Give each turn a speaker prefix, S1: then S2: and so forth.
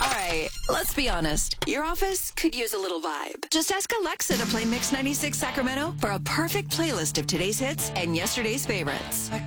S1: All right, let's be honest. Your office could use a little vibe. Just ask Alexa to play Mix 96 Sacramento for a perfect playlist of today's hits and yesterday's favorites.